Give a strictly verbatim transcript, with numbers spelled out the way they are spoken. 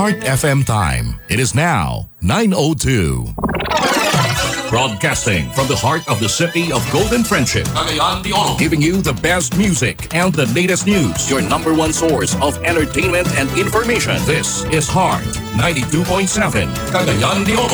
Heart F M time. It is now nine oh two. Broadcasting from the heart of the city of Golden Friendship, Cagayan de Oro, giving you the best music and the latest news. Your number one source of entertainment and information. This is Heart ninety-two point seven, Cagayan de Oro.